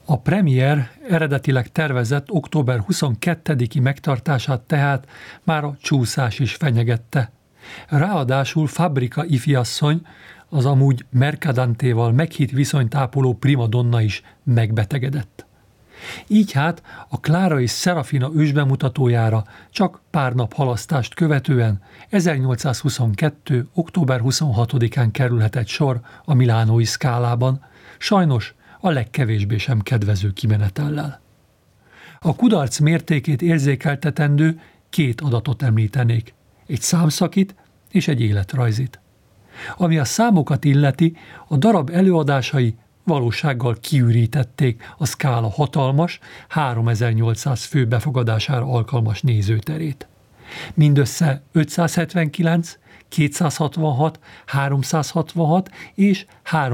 A premier eredetileg tervezett október 22-i megtartását tehát már a csúszás is fenyegette. Ráadásul Fabrika ifiasszony, az amúgy Mercadantéval meghitt viszonyt ápoló primadonna is megbetegedett. Így hát a Klára és Serafina ősbemutatójára csak pár nap halasztást követően 1822. október 26-án kerülhetett sor a Milánói Scálában, sajnos a legkevésbé sem kedvező kimenetellel. A kudarc mértékét érzékeltetendő 2 adatot említenék, egy számszakit és egy életrajzit. Ami a számokat illeti, a darab előadásai valósággal kiürítették a Scala hatalmas, 3800 fő befogadására alkalmas nézőterét. Mindössze 579, 266, 366 és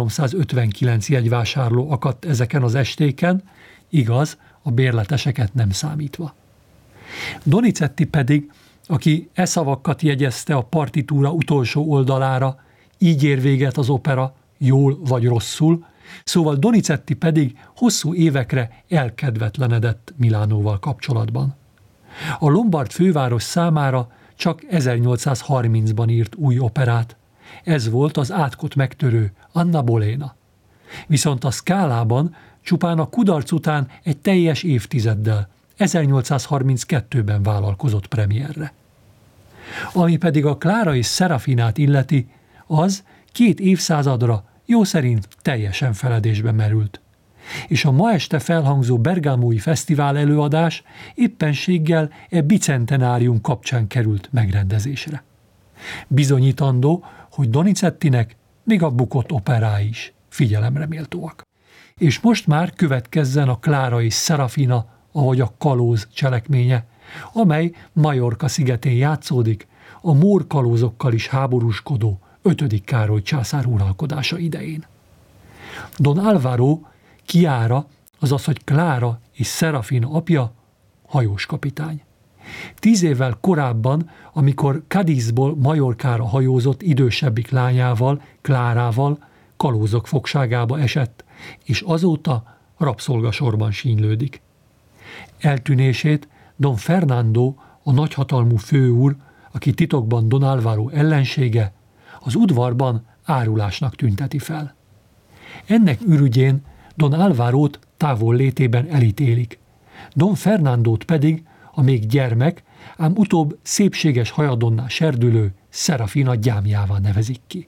359 jegyvásárló akadt ezeken az estéken, igaz, a bérleteseket nem számítva. Donizetti pedig, aki e szavakat jegyezte a partitúra utolsó oldalára, így ér véget az opera, jól vagy rosszul, szóval Donizetti pedig hosszú évekre elkedvetlenedett Milánóval kapcsolatban. A lombard főváros számára csak 1830-ban írt új operát. Ez volt az átkot megtörő Anna Bolena. Viszont a Scálában csupán a kudarc után egy teljes évtizeddel, 1832-ben vállalkozott premierre. Ami pedig a Klára és Serafinát illeti, az 2 évszázadra jó szerint teljesen feledésbe merült. És a ma este felhangzó Bergamói fesztivál előadás éppenséggel bicentenárium kapcsán került megrendezésre. Bizonyítandó, hogy Donizettinek még a bukott operái is figyelemre méltóak. És most már következzen a Klára és Serafina, ahogy a kalóz cselekménye, amely Majorka szigetén játszódik, a mór kalózokkal is háborúskodó 5. Károly császár uralkodása idején. Don Álvaro, Chiara, azaz hogy Klára és Serafina apja, hajóskapitány. 10 évvel korábban, amikor Cadizból Majorkára hajózott idősebbik lányával, Klárával, kalózok fogságába esett, és azóta rabszolgasorban sínylődik. Eltűnését Don Fernando, a nagyhatalmú főúr, aki titokban Don Álvaro ellensége, az udvarban árulásnak tünteti fel. Ennek ürügyén Don Álvarót távol létében elítélik, Don Fernandót pedig a még gyermek, ám utóbb szépséges hajadonná serdülő Serafina gyámjává nevezik ki.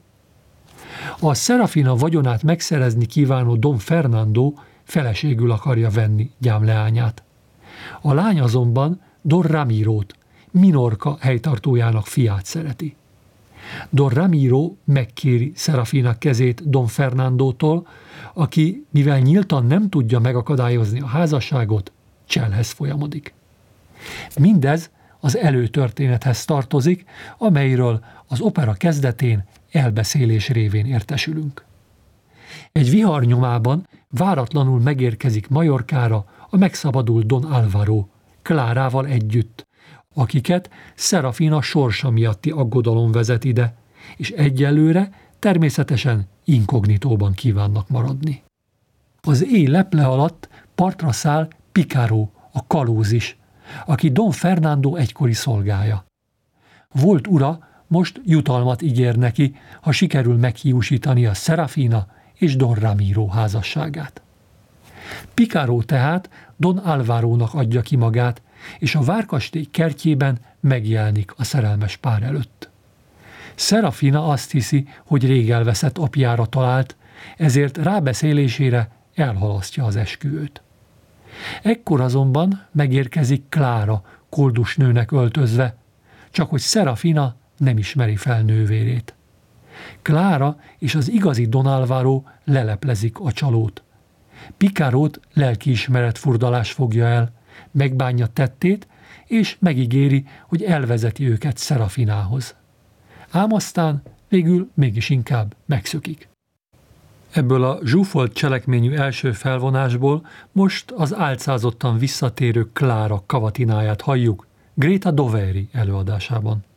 A Serafina vagyonát megszerezni kívánó Don Fernando feleségül akarja venni gyámleányát. A lány azonban Don Ramirót, Minorca helytartójának fiát szereti. Don Ramiro megkéri Serafina kezét Don Fernandótól, aki, mivel nyíltan nem tudja megakadályozni a házasságot, cselhez folyamodik. Mindez az előtörténethez tartozik, amelyről az opera kezdetén elbeszélés révén értesülünk. Egy vihar nyomában váratlanul megérkezik Majorkára a megszabadult Don Álvaro, Klárával együtt, akiket Serafina sorsa miatti aggodalom vezet ide, és egyelőre természetesen inkognitóban kívánnak maradni. Az éj leple alatt partra száll Picaro, a kalóz is, aki Don Fernando egykori szolgája. Volt ura most jutalmat ígér neki, ha sikerül meghiúsítani a Serafina és Don Ramiro házasságát. Picaro tehát Don Álvarónak adja ki magát, és a várkastély kertjében megjelenik a szerelmes pár előtt. Serafina azt hiszi, hogy rég elveszett apjára talált, ezért rábeszélésére elhalasztja az esküvőt. Ekkor azonban megérkezik Klára koldusnőnek öltözve, csak hogy Serafina nem ismeri fel nővérét. Klára és az igazi Don Álvaro leleplezik a csalót. Picarót lelkiismeret furdalás fogja el, megbánja tettét, és megígéri, hogy elvezeti őket Serafinához. Ám aztán végül mégis inkább megszökik. Ebből a zsúfolt cselekményű első felvonásból most az álcázottan visszatérő Klára kavatináját halljuk Greta Doveri előadásában.